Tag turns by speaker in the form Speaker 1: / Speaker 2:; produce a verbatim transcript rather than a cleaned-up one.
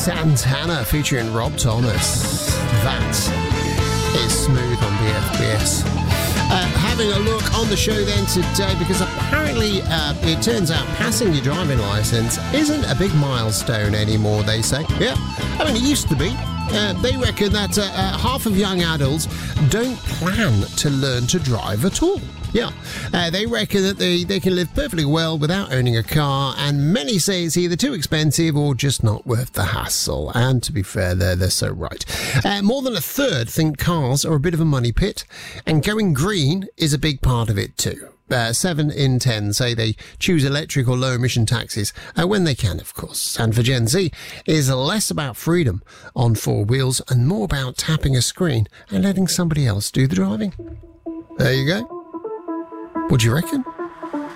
Speaker 1: Santana featuring Rob Thomas. That is Smooth on B F B S. Uh, having a look on the show then today, because apparently uh, it turns out passing your driving licence isn't a big milestone anymore, they say. Yeah, I mean, it used to be. Uh, they reckon that uh, uh, half of young adults don't plan to learn to drive at all. Yeah, uh, they reckon that they, they can live perfectly well without owning a car, and many say it's either too expensive or just not worth the hassle. And to be fair, they're, they're so right. Uh, more than a third think cars are a bit of a money pit, and going green is a big part of it too. Uh, seven in ten say they choose electric or low-emission taxis, uh, when they can, of course. And for Gen Z, it is less about freedom on four wheels and more about tapping a screen and letting somebody else do the driving. There you go. What do you reckon?